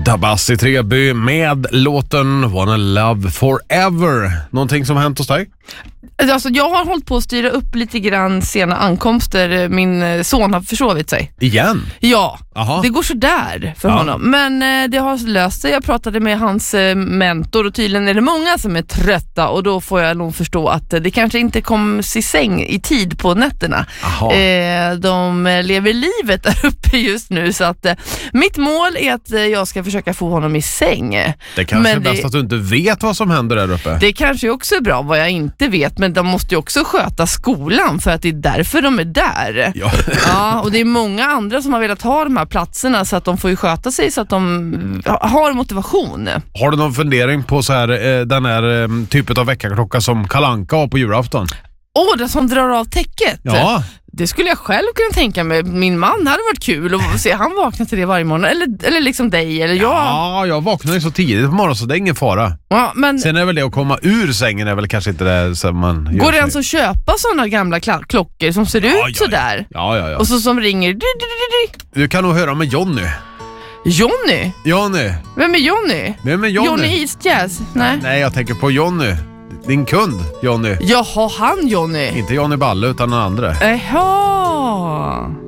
Dabassi Treby med låten Wanna Love Forever. Någonting som hänt hos dig? Alltså, jag har hållit på att styra upp lite grann sena ankomster. Min son har försovit sig. Igen? Ja, Aha. det går så där för honom. Men det har löst sig. Jag pratade med hans mentor och tydligen är det många som är trötta. Och då får jag nog förstå att det kanske inte kommer i säng i tid på nätterna. De lever livet där uppe just nu. Så att mitt mål är att jag ska försöka få honom i säng. Det kanske är bäst att du inte vet vad som händer där uppe. Det kanske också är bra vad jag inte vet. Men de måste ju också sköta skolan för att det är därför de är där. Ja, och det är många andra som har velat ha de här platserna så att de får ju sköta sig så att de har motivation. Har du någon fundering på så här, den här typen av väckarklocka som Kalle Anka har på julafton? Det som drar av täcket. Ja. Det skulle jag själv kunna tänka mig. Min man hade varit kul att se han vaknar till det varje morgon. Eller liksom dig eller jag. Ja, jag vaknar ju så tidigt på morgonen så det är ingen fara. Ja, men sen är väl det att komma ur sängen är väl kanske inte det som man gör. Går det ens att köpa sådana gamla klockor som ser ut sådär? Ja. Och så som ringer. Du kan nog höra med Johnny. Johnny? Vem är Johnny? Johnny East Jazz? Nej, jag tänker på Johnny. Din kund, Johnny. Jaha, han Johnny. Inte Johnny Balle utan den andra. Jaha.